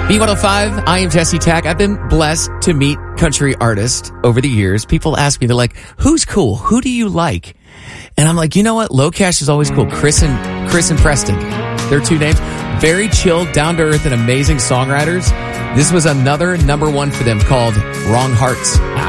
B105, I am Jesse Tack. I've been blessed to meet country artists over the years. People ask me, they're like, who's cool? Who do you like? And I'm like, you know what? Low Cash is always cool. Chris and Preston. Their two names. Very chill, down to earth, and amazing songwriters. This was another number one for them called Wrong Hearts.